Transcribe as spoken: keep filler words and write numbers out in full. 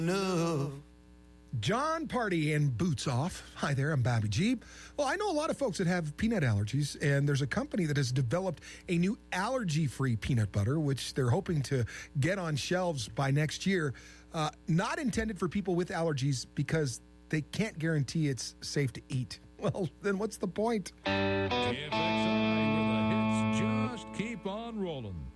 No. John Party and Boots Off. Hi there, I'm Bobby G. Well, I know a lot of folks that have peanut allergies, and there's a company that has developed a new allergy-free peanut butter, which they're hoping to get on shelves by next year. Uh, not intended for people with allergies because they can't guarantee it's safe to eat. Well, then what's the point? K F X I, where the hits just keep on rolling.